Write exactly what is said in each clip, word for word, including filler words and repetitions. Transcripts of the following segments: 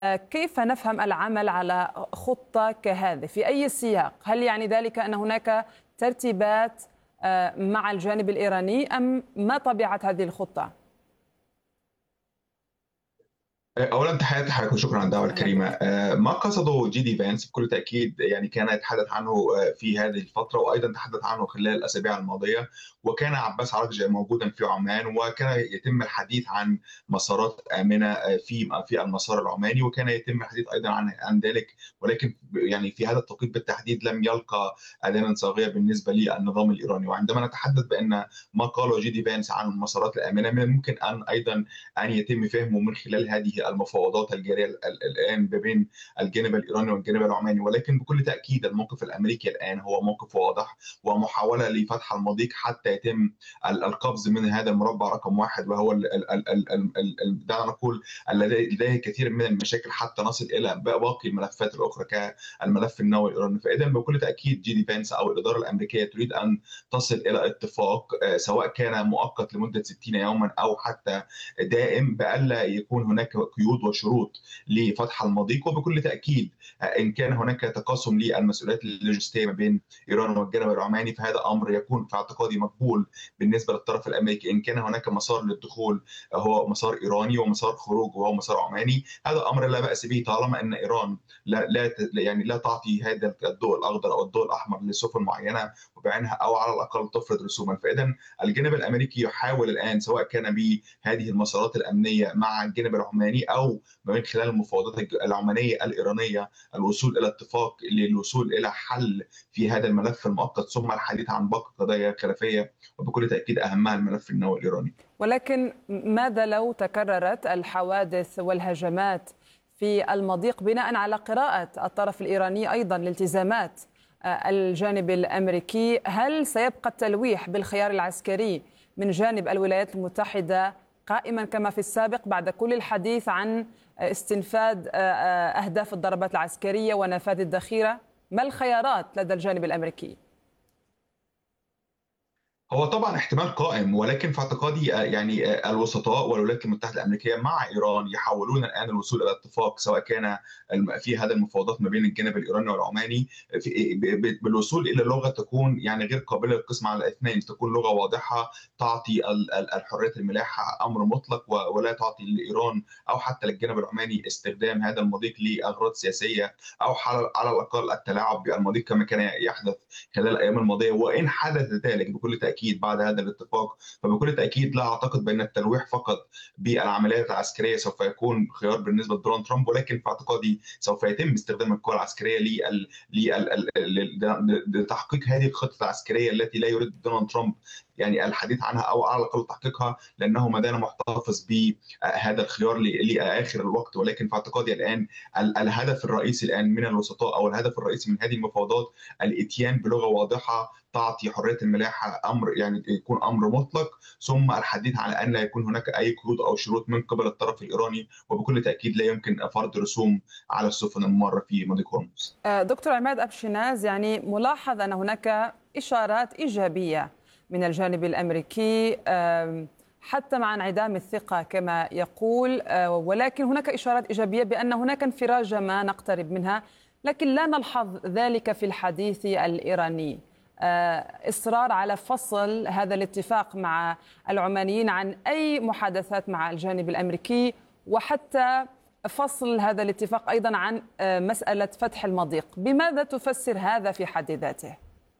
كيف نفهم العمل على خطة كهذه في أي سياق؟ هل يعني ذلك أن هناك ترتيبات مع الجانب الإيراني أم ما طبيعة هذه الخطة؟ اولا تحياتي حضرتك وشكرا على الدعوه أهلا الكريمه. بك. آه، ما قصده جي دي فانس بكل تاكيد يعني كان يتحدث عنه آه، في هذه الفتره، وايضا تحدث عنه خلال الاسابيع الماضيه. وكان عباس عرجة موجودا في عمان، وكان يتم الحديث عن مسارات امنه آه، في في المسار العماني، وكان يتم الحديث ايضا عن عن ذلك. ولكن يعني في هذا التوقيت بالتحديد لم يلقى اذانا صاغيه بالنسبه للنظام الايراني. وعندما نتحدث بان ما قاله جي دي فانس عن المسارات الامنه، من الممكن ان ايضا ان يتم فهمه من خلال هذه المفاوضات الجاريه ال- ال- الان ما بين الجانب الايراني والجانب العماني. ولكن بكل تاكيد الموقف الامريكي الان هو موقف واضح، ومحاوله لفتح المضيق حتى يتم ال- القفز من هذا المربع رقم واحد، وهو ال- ال- ال- ال- ال- ال- دعنا نقول الذي لديه كثير من المشاكل حتى نصل الى باقي الملفات الاخرى كالملف النووي الايراني. فاذا بكل تاكيد جي دي فانس او الاداره الامريكيه تريد ان تصل الى اتفاق آه، سواء كان مؤقت لمده ستين يوما او حتى دائم، بألا يكون هناك قيود وشروط لفتح المضيق. وبكل تأكيد إن كان هناك تقاسم للمسؤوليات اللوجستية ما بين إيران والجانب العماني، فهذا أمر يكون في اعتقادي مقبول بالنسبة للطرف الأمريكي. إن كان هناك مسار للدخول هو مسار إيراني، ومسار خروج وهو مسار عماني، هذا أمر لا بأس به طالما أن إيران لا لا يعني لا تعطي هذا الضوء الأخضر أو الضوء الأحمر لسفن معينة وبعينها، أو على الأقل تفرض رسوما. فإذا الجانب الأمريكي يحاول الآن سواء كان بهذه المسارات الامنيه مع الجانب العماني او من خلال المفاوضات العمانيه الايرانيه الوصول الى اتفاق للوصول الى حل في هذا الملف المؤقت، ثم الحديث عن باقي قضايا خلافيه، وبكل تاكيد اهمها الملف النووي الايراني. ولكن ماذا لو تكررت الحوادث والهجمات في المضيق بناء على قراءة الطرف الإيراني أيضا لالتزامات الجانب الأمريكي؟ هل سيبقى التلويح بالخيار العسكري من جانب الولايات المتحدة قائما كما في السابق بعد كل الحديث عن استنفاد أهداف الضربات العسكرية ونفاذ الذخيرة؟ ما الخيارات لدى الجانب الأمريكي؟ هو طبعا احتمال قائم، ولكن في اعتقادي آه، يعني آه، الوسطاء والولايات المتحده الامريكيه مع ايران يحاولون الان الوصول الى اتفاق، سواء كان الم- في هذه المفاوضات ما بين الجانب الايراني والعماني في ب- ب- بالوصول الى لغه تكون يعني غير قابله للقسم على الاثنين، تكون لغه واضحه تعطي ال- ال- الحريه الملاحه امر مطلق، و- ولا تعطي لايران او حتى للجانب العماني استخدام هذا المضيق لاغراض سياسيه، او على على الاقل التلاعب بالمضيق كما كان يحدث خلال الايام الماضيه. وان حدث ذلك بكل تاكيد بعد هذا الاتفاق، فبكل تاكيد لا اعتقد بان التلويح فقط بالعمليات العسكريه سوف يكون خيار بالنسبه لدونالد ترامب، ولكن في اعتقادي سوف يتم استخدام القوى العسكريه لل- لل- لل- لتحقيق هذه الخطه العسكريه التي لا يريد دونالد ترامب يعني الحديث عنها، او على الاقل تحقيقها، لانه ما دام محتفظ بهذا الخيار ل- لاخر الوقت. ولكن في اعتقادي الان ال- الهدف الرئيسي الان من الوسطاء، او الهدف الرئيسي من هذه المفاوضات، الاتيان بلغه واضحه تعطي حريه الملاحه امر يعني يكون امر مطلق، ثم الحديث عن ان لا يكون هناك اي قيود او شروط من قبل الطرف الايراني. وبكل تاكيد لا يمكن فرض رسوم على السفن الماره في مضيق هرمز. دكتور عماد أبشناز، يعني ملاحظ أن هناك إشارات إيجابية من الجانب الأمريكي حتى مع انعدام الثقة كما يقول، ولكن هناك إشارات إيجابية بأن هناك انفراجة ما نقترب منها، لكن لا نلحظ ذلك في الحديث الإيراني. إصرار على فصل هذا الاتفاق مع العمانيين عن أي محادثات مع الجانب الأمريكي، وحتى فصل هذا الاتفاق أيضا عن مسألة فتح المضيق. بماذا تفسر هذا في حد ذاته؟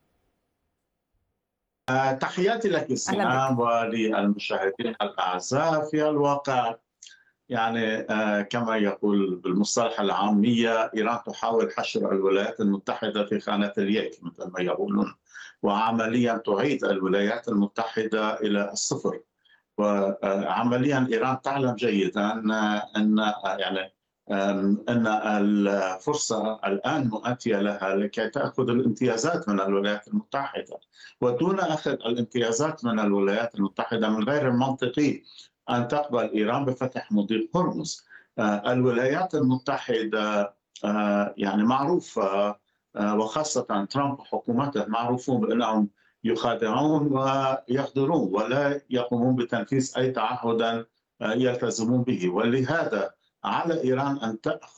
تحياتي لك أهلا سهام بك. وللمشاهدين الأعزاء. في الواقع يعني آه، كما يقول بالمصطلح العامية، إيران تحاول حشر الولايات المتحدة في خانة اليك مثل ما يقولون، وعمليا تعيد الولايات المتحدة إلى الصفر. وعمليا إيران تعلم جيدا أن يعني أن الفرصة الآن مؤتية لها لكي تأخذ الامتيازات من الولايات المتحدة، ودون أخذ الامتيازات من الولايات المتحدة من غير المنطقي أن تقبل إيران بفتح مضيق هرمز. الولايات المتحدة يعني معروف، وخاصة ترامب وحكومته معروفون بأنهم يخادعون ويغدرون ولا يقومون بتنفيذ أي تعهد يلتزمون به، ولهذا على إيران أن تأخذ